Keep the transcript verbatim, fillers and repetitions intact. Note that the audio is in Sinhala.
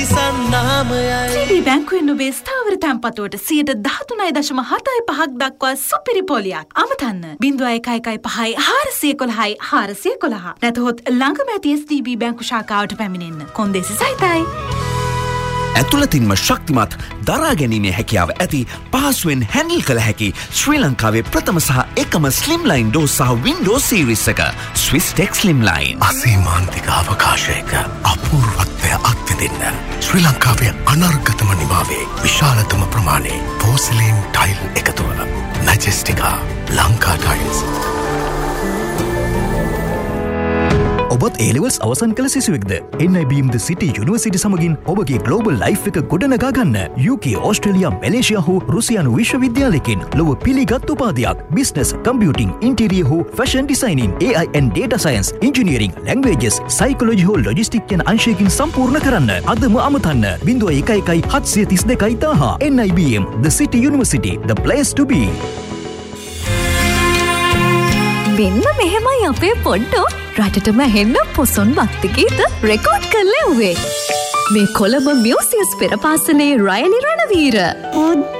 ටීබී බැංකුවෙන් ඔබේ ස්ථාවර තැන්පතුවට සියයට දහතුනයි දශම හතයි පහක් දක්වා සුපිරි පොලියක්. අමතන්න බිංදුව එක එකයි පහයි හාරසිය කොළහයි හාරසිය කොළහ. නැතහොත් ළඟම ඇති එස් ටී බී බැංකු ශාඛාවට පැමිණෙන්න. කොන්දේසි සහිතයි. ඇතුළතින්ම ශක්තිමත් දරා ගැනීමේ හැකියාව ඇති පහසුවෙන් හැන්ඩල් කළ හැකි ශ්‍රී ලංකාවේ ප්‍රථම සහ එකම ස්ලිම්ලයින් ඩෝස් සහ වින්ඩෝස් සීරීස් එක ස්විස් ටෙක් ස්ලිම්ලයින්. අසීමාන්තික අවකාශයක අපූර්වත්වය අත්විඳින්න ශ්‍රී ලංකාවේ අනර්ගතම නිමාවේ විශාලතම ප්‍රමාණයේ පෝසිලීන් ටයිල් එකතුව මැජෙස්ටිකා ලංකා ටයිල්ස්. ඔබත් A-levels අවසන් කළ සිසුවෙක්ද? එන් අයි බී එම් The City University සමගින් ඔබගේ global life එක ගොඩනගා ගන්න. යූ කේ, ඕස්ට්‍රේලියා, මැලේසියා හෝ රුසියානු විශ්වවිද්‍යාලයකින් ලොව පිළිගත් උපාධියක්. business, computing, interior හෝ fashion designing, A I and data science, engineering, languages, psychology හෝ logistics යන අංශයකින් සම්පූර්ණ කරන්න. අදම අමතන්න. බිංදුව එක එකයි හත්සිය තිස් දෙකයි දහ. එන් අයි බී එම් The City University, the place to be. මෙන්න මෙහෙමයි අපේ පොඩ්ඩෝ රටටම හෙන්න පොසොන් භක්ති ගීත රෙකෝඩ් කරලා උවේ. මේ කොළඹ මියුසියස් පෙරපාසලේ රයලි රණවීර.